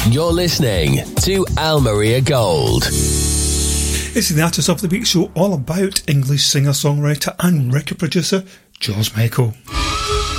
You're listening to Al Maria Gold. It's the Artist of the Week show all about English singer-songwriter and record producer George Michael.